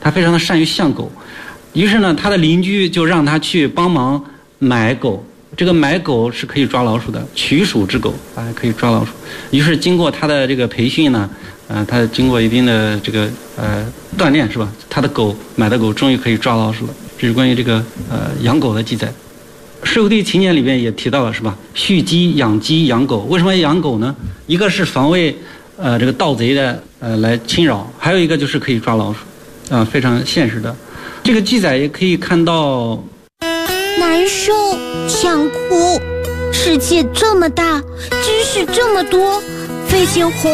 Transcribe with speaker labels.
Speaker 1: 他非常的善于相狗。于是呢，他的邻居就让他去帮忙买狗。这个买狗是可以抓老鼠的，取鼠之狗啊，可以抓老鼠。于是经过他的这个培训呢，他经过一定的这个锻炼是吧？他的狗买的狗终于可以抓老鼠了。这是关于这个养狗的记载。《睡虎地秦简》里边也提到了是吧？蓄鸡、养鸡、养狗，为什么要养狗呢？一个是防卫这个盗贼的来侵扰，还有一个就是可以抓老鼠，非常现实的。这个记载也可以看到。
Speaker 2: 难受，想哭，世界这么大，知识这么多，费尽红